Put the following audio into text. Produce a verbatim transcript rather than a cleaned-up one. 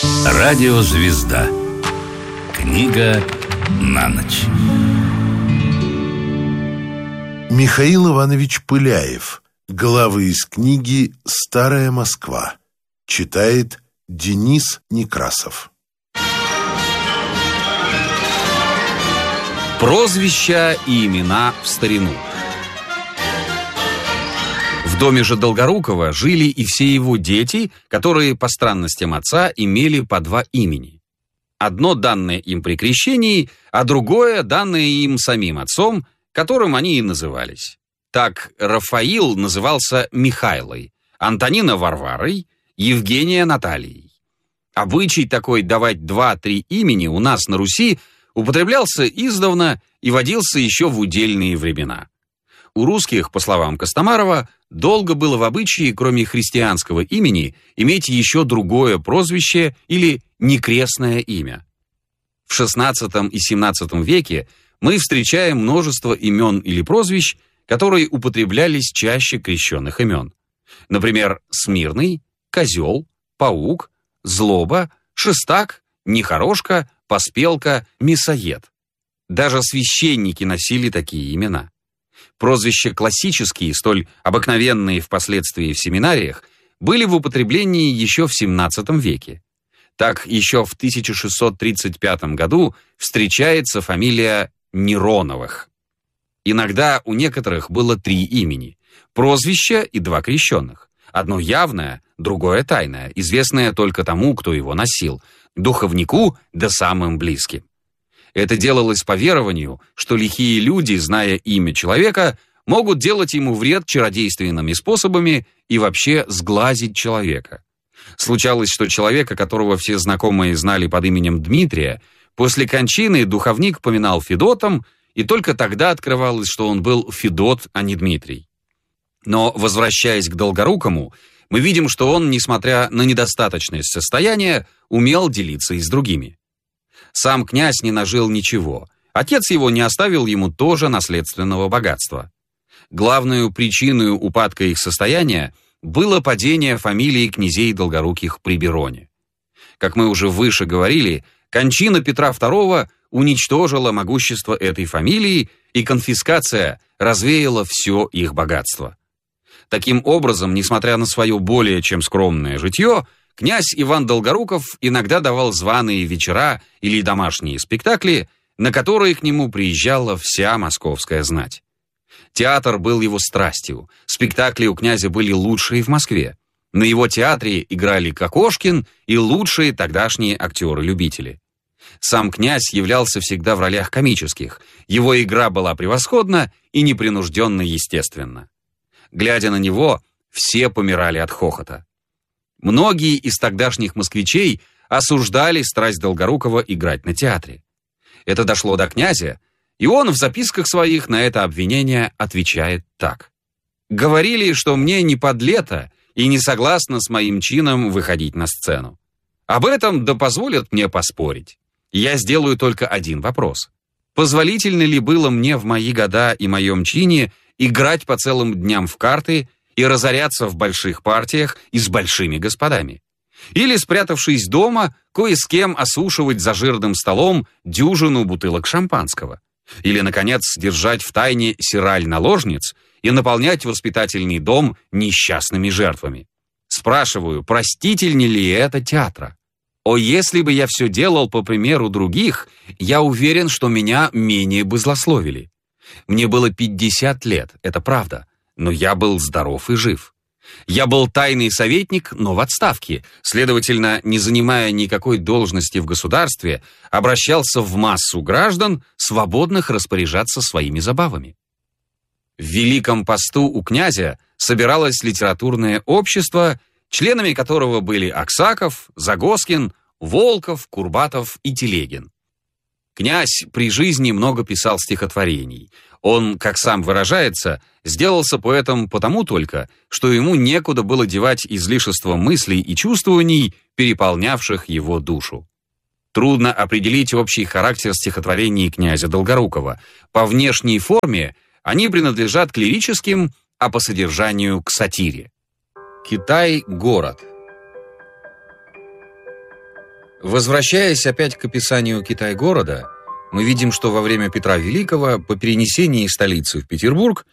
Радиозвезда. Книга на ночь. Михаил Иванович Пыляев. Главы из книги «Старая Москва». Читает Денис Некрасов. Прозвища и имена в старину. В доме же Долгорукова жили и все его дети, которые, по странностям отца, имели по два имени. Одно данное им при крещении, а другое данное им самим отцом, которым они и назывались. Так Рафаил назывался Михайлой, Антонина Варварой, Евгения Натальей. Обычай такой давать два-три имени у нас на Руси употреблялся издавна и водился еще в удельные времена. У русских, по словам Костомарова, долго было в обычае, кроме христианского имени, иметь еще другое прозвище или некрестное имя. В шестнадцатом и семнадцатом веке мы встречаем множество имен или прозвищ, которые употреблялись чаще крещенных имен. Например, Смирный, Козел, Паук, Злоба, Шестак, Нехорошка, Поспелка, Мясоед. Даже священники носили такие имена. Прозвища классические, столь обыкновенные впоследствии в семинариях, были в употреблении еще в семнадцатом веке. Так, еще в тысяча шестьсот тридцать пятом году встречается фамилия Нероновых. Иногда у некоторых было три имени, прозвища и два крещенных. Одно явное, другое тайное, известное только тому, кто его носил, духовнику да самым близким. Это делалось по верованию, что лихие люди, зная имя человека, могут делать ему вред чародейственными способами и вообще сглазить человека. Случалось, что человека, которого все знакомые знали под именем Дмитрия, после кончины духовник поминал Федотом, и только тогда открывалось, что он был Федот, а не Дмитрий. Но, возвращаясь к Долгорукому, мы видим, что он, несмотря на недостаточность состояния, умел делиться и с другими. Сам князь не нажил ничего. Отец его не оставил ему тоже наследственного богатства. Главную причиной упадка их состояния было падение фамилии князей Долгоруких при Бероне. Как мы уже выше говорили, кончина Петра второго уничтожила могущество этой фамилии, и конфискация развеяла все их богатство. Таким образом, несмотря на свое более чем скромное житье, князь Иван Долгоруков иногда давал званые вечера или домашние спектакли, на которые к нему приезжала вся московская знать. Театр был его страстью, спектакли у князя были лучшие в Москве. На его театре играли Кокошкин и лучшие тогдашние актеры-любители. Сам князь являлся всегда в ролях комических, его игра была превосходна и непринужденно естественна. Глядя на него, все помирали от хохота. Многие из тогдашних москвичей осуждали страсть Долгорукова играть на театре. Это дошло до князя, и он в записках своих на это обвинение отвечает так. «Говорили, что мне не подлето и не согласно с моим чином выходить на сцену. Об этом да позволят мне поспорить. Я сделаю только один вопрос. Позволительно ли было мне в мои года и моем чине играть по целым дням в карты и разоряться в больших партиях и с большими господами? Или, спрятавшись дома, кое с кем осушивать за жирным столом дюжину бутылок шампанского? Или, наконец, держать в тайне сираль наложниц и наполнять воспитательный дом несчастными жертвами? Спрашиваю, простительнее ли это театра? О, если бы я все делал по примеру других, я уверен, что меня менее бы злословили. Мне было пятьдесят лет, это правда, но я был здоров и жив. Я был тайный советник, но в отставке, следовательно, не занимая никакой должности в государстве, обращался в массу граждан, свободных распоряжаться своими забавами. В Великом посту у князя собиралось литературное общество, членами которого были Аксаков, Загоскин, Волков, Курбатов и Телегин. Князь при жизни много писал стихотворений. Он, как сам выражается, сделался поэтом потому только, что ему некуда было девать излишество мыслей и чувствований, переполнявших его душу. Трудно определить общий характер стихотворений князя Долгорукова. По внешней форме они принадлежат к лирическим, а по содержанию к сатире. Китай — город. Возвращаясь опять к описанию Китай-города, мы видим, что во время Петра Великого по перенесении столицы в Петербург